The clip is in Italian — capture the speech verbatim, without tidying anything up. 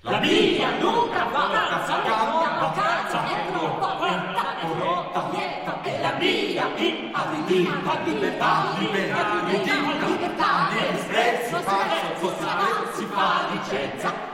La via lunga vacanza, cambia vacanza, è troppa quanta, è troppa quieta, è la via inaridita, libertà, libertà, libertà, libertà, l'espresso, pazzo, si fa licenza.